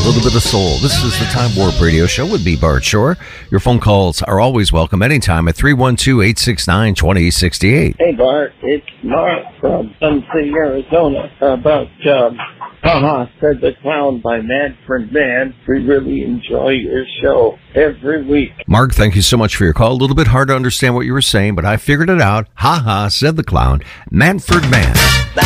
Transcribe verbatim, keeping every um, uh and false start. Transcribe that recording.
A little bit of soul. This is the Time Warp Radio Show with me, Bart Shore. Your phone calls are always welcome anytime at three one two, eight six nine, two zero six eight. Hey, Bart. It's Mark from Sun City, Arizona. About um, Haha, Said the Clown by Manfred Mann. We really enjoy your show every week. Mark, thank you so much for your call. A little bit hard to understand what you were saying, but I figured it out. Ha ha, said the clown. Manfred Mann.